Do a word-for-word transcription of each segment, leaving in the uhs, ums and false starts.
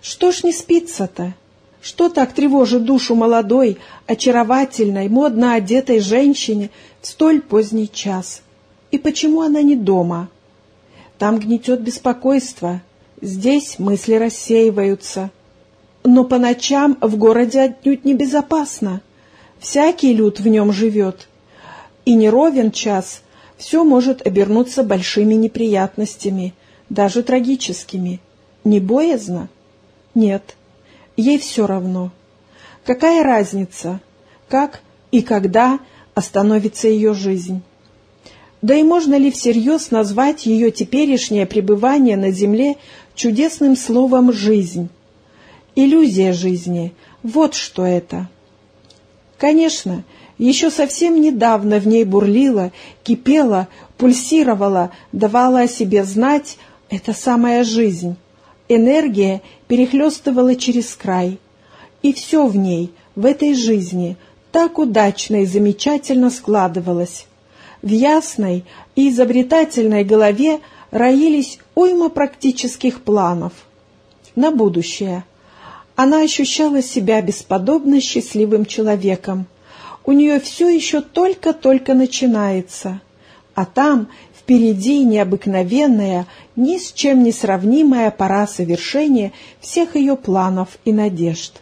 Что ж не спится-то? Что так тревожит душу молодой, очаровательной, модно одетой женщине в столь поздний час? И почему она не дома? Там гнетет беспокойство, здесь мысли рассеиваются. Но по ночам в городе отнюдь небезопасно. Всякий люд в нем живет. И не ровен час, все может обернуться большими неприятностями, даже трагическими. Не боязно? Нет, ей все равно. Какая разница, как и когда остановится ее жизнь? Да и можно ли всерьез назвать ее теперешнее пребывание на земле чудесным словом «жизнь»? Иллюзия жизни — вот что это. Конечно, еще совсем недавно в ней бурлила, кипела, пульсировала, давала о себе знать эта самая жизнь. Энергия перехлестывала через край. И все в ней, в этой жизни, так удачно и замечательно складывалось. В ясной и изобретательной голове роились уйма практических планов. На будущее. Она ощущала себя бесподобно счастливым человеком. У нее все еще только-только начинается. А там впереди необыкновенная, ни с чем не сравнимая пора совершения всех ее планов и надежд.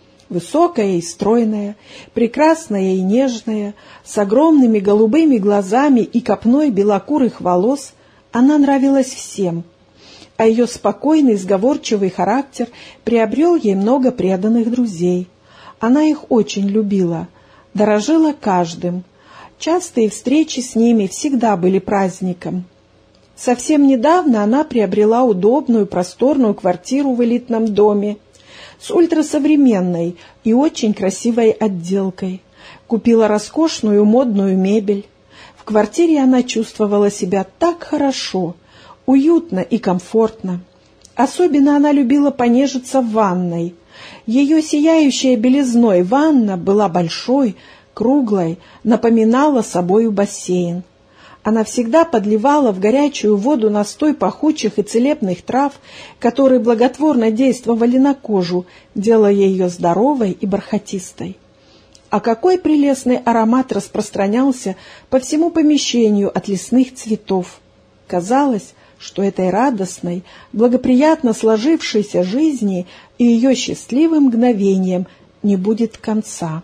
Высокая и стройная, прекрасная и нежная, с огромными голубыми глазами и копной белокурых волос, она нравилась всем, а ее спокойный, сговорчивый характер приобрел ей много преданных друзей. Она их очень любила, дорожила каждым. Частые встречи с ними всегда были праздником. Совсем недавно она приобрела удобную, просторную квартиру в элитном доме с ультрасовременной и очень красивой отделкой. Купила роскошную модную мебель. В квартире она чувствовала себя так хорошо, уютно и комфортно. Особенно она любила понежиться в ванной. Ее сияющая белизной ванна была большой, круглой, напоминала собою бассейн. Она всегда подливала в горячую воду настой пахучих и целебных трав, которые благотворно действовали на кожу, делая ее здоровой и бархатистой. А какой прелестный аромат распространялся по всему помещению от лесных цветов! Казалось, что этой радостной, благоприятно сложившейся жизни и ее счастливым мгновением не будет конца.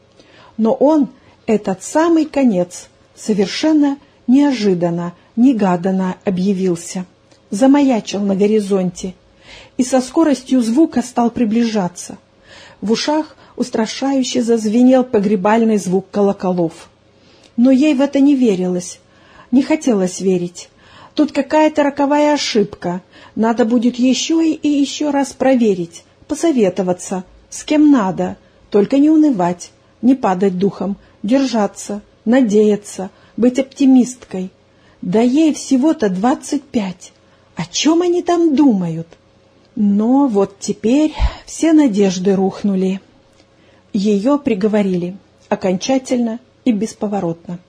Но он, этот самый конец, совершенно неожиданно, негаданно объявился, замаячил на горизонте и со скоростью звука стал приближаться. В ушах устрашающе зазвенел погребальный звук колоколов. Но ей в это не верилось, не хотелось верить. Тут какая-то роковая ошибка, надо будет еще и еще раз проверить, посоветоваться, с кем надо, только не унывать, не падать духом, держаться, надеяться, быть оптимисткой. Да ей всего-то двадцать пять. О чем они там думают? Но вот теперь все надежды рухнули. Ее приговорили окончательно и бесповоротно.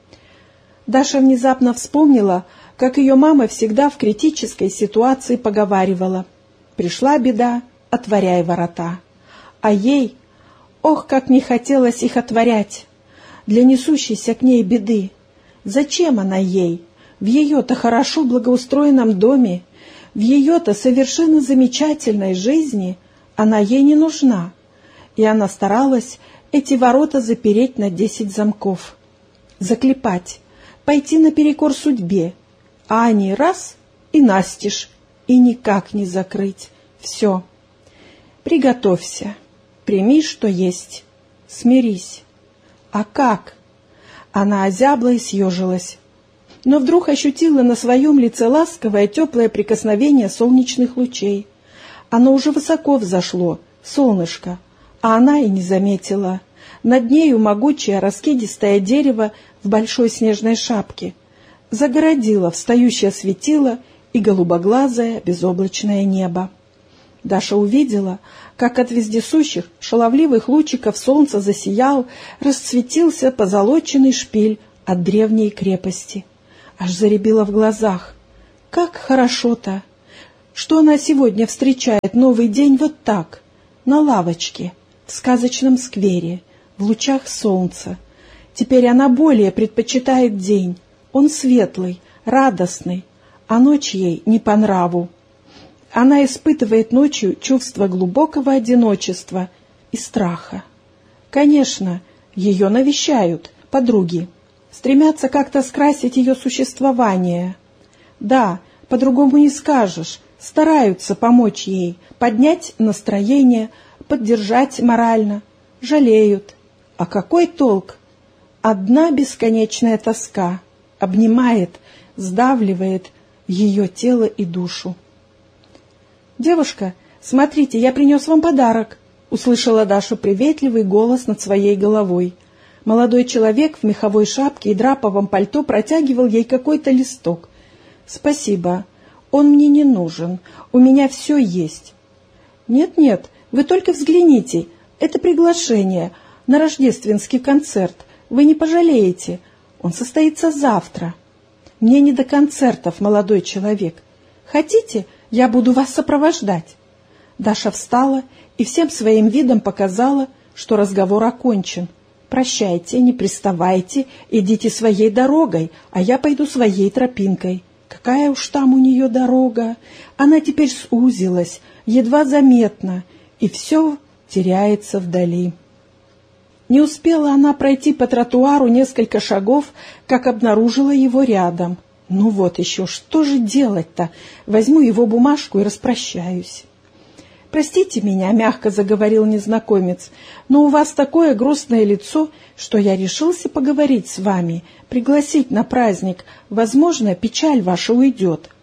Даша внезапно вспомнила, как ее мама всегда в критической ситуации поговаривала: «Пришла беда, отворяй ворота». А ей, ох, как не хотелось их отворять, для несущейся к ней беды. Зачем она ей? В ее-то хорошо благоустроенном доме, в ее-то совершенно замечательной жизни она ей не нужна. И она старалась эти ворота запереть на десять замков, заклепать, пойти наперекор судьбе, а они раз и настежь, и никак не закрыть. Все. Приготовься, прими, что есть, смирись. А как? Она озябла и съежилась, но вдруг ощутила на своем лице ласковое теплое прикосновение солнечных лучей. Оно уже высоко взошло, солнышко, а она и не заметила. Над нею могучее раскидистое дерево в большой снежной шапке загородило встающее светило и голубоглазое безоблачное небо. Даша увидела, как от вездесущих шаловливых лучиков солнца засиял, расцветился позолоченный шпиль от древней крепости. Аж зарябило в глазах. Как хорошо-то! что она сегодня встречает новый день вот так, на лавочке, в сказочном сквере, в лучах солнца. Теперь она более предпочитает день. Он светлый, радостный, а ночь ей не по нраву. Она испытывает ночью чувство глубокого одиночества и страха. Конечно, ее навещают подруги, стремятся как-то скрасить ее существование. Да, по-другому не скажешь, стараются помочь ей, поднять настроение, поддержать морально, жалеют. А какой толк? Одна бесконечная тоска обнимает, сдавливает ее тело и душу. «Девушка, смотрите, я принес вам подарок», — услышала Даша приветливый голос над своей головой. Молодой человек в меховой шапке и драповом пальто протягивал ей какой-то листок. «Спасибо, он мне не нужен, у меня все есть». «Нет-нет, вы только взгляните, это приглашение на рождественский концерт, вы не пожалеете, он состоится завтра». «Мне не до концертов, молодой человек. Хотите, я буду вас сопровождать?» Даша встала и всем своим видом показала, что разговор окончен. «Прощайте, не приставайте, идите своей дорогой, а я пойду своей тропинкой». Какая уж там у нее дорога! Она теперь сузилась, едва заметно, и все теряется вдали. Не успела она пройти по тротуару несколько шагов, как обнаружила его рядом. Ну вот еще, что же делать-то? Возьму его бумажку и распрощаюсь. «Простите меня», — мягко заговорил незнакомец, «но у вас такое грустное лицо, что я решился поговорить с вами, пригласить на праздник. Возможно, печаль ваша уйдет».